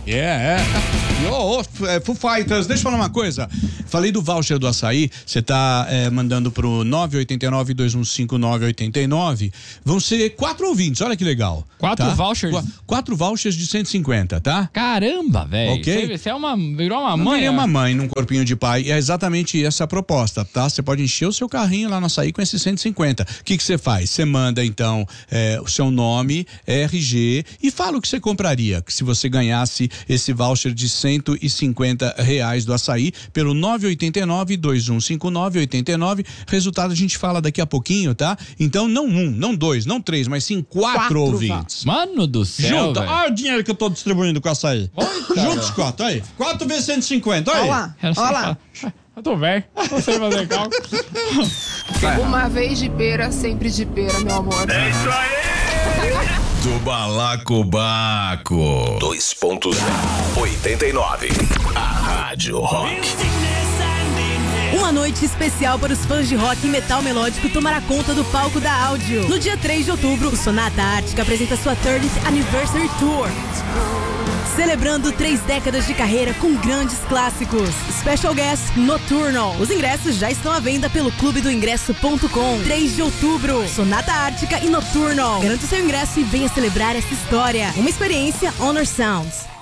Foo Fighters, deixa eu falar uma coisa. Falei do voucher do açaí, você tá mandando pro 989-2159-89. Vão ser 4 ouvintes, olha que legal. 4 vouchers? 4 vouchers de 150, tá? Caramba, velho. Ok? Você virou uma mãe. É uma mãe num corpinho de pai. É exatamente essa a proposta, tá? Você pode encher o seu carrinho lá no açaí com esses 150. O que você faz? Você manda, então, o seu nome, RG e fala o que você compraria se você ganhasse esse voucher de R$150 do açaí pelo 989-2159-89. Resultado a gente fala daqui a pouquinho, tá? Então não 1, não 2, não 3, mas sim 4 ouvintes. Mano do céu, junta, olha o dinheiro que eu tô distribuindo com açaí. Junta os 4, aí. 4 vezes 150, olha aí. Olha lá. Eu tô velho, não sei fazer cálculo. Uma vez de pera, sempre de pera, meu amor. É isso aí! Do Balacobaco 2.89. A Rádio Rock. Uma noite especial para os fãs de rock e metal melódico tomará conta do palco da Áudio. No dia 3 de outubro, o Sonata Ártica apresenta sua 30th Anniversary Tour, celebrando 3 décadas de carreira com grandes clássicos. Special Guest Nocturnal. Os ingressos já estão à venda pelo clubedoingresso.com. 3 de outubro, Sonata Ártica e Nocturnal. Garanta o seu ingresso e venha celebrar essa história. Uma experiência Honor Sounds.